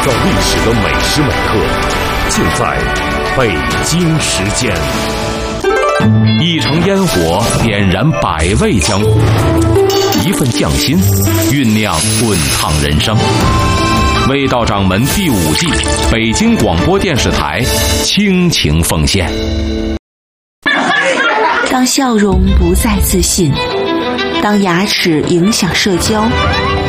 造历史的每时每刻，就在北京时间。一城烟火点燃百味江湖，一份匠心酝酿滚烫人生。味道掌门第5季，北京广播电视台倾情奉献。 当笑容不再自信，当牙齿影响社交，